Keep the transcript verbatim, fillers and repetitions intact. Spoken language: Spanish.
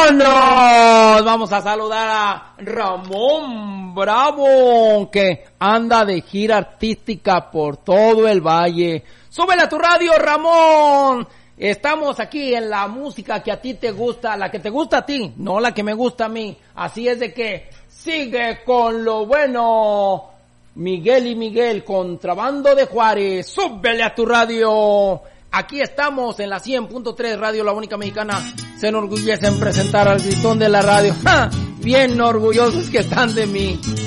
¡Vámonos! Vamos a saludar a Ramón Bravo, que anda de gira artística por todo el valle. ¡Súbele a tu radio, Ramón! Estamos aquí en la música que a ti te gusta, la que te gusta a ti, no la que me gusta a mí. Así es de que sigue con lo bueno. Miguel y Miguel, Contrabando de Juárez. ¡Súbele a tu radio! Aquí estamos en la cien punto tres Radio La Única Mexicana. Se enorgullece en presentar al gritón de la radio. ¡Ja! Bien orgullosos que están de mí.